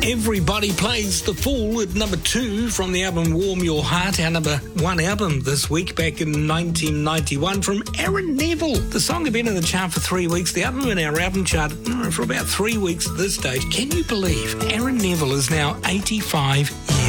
Everybody Plays the Fool at number 2 from the album Warm Your Heart, our number 1 album this week back in 1991 from Aaron Neville. The song had been in the chart for 3 weeks, the album in our album chart for about 3 weeks at this stage. Can you believe Aaron Neville is now 85 years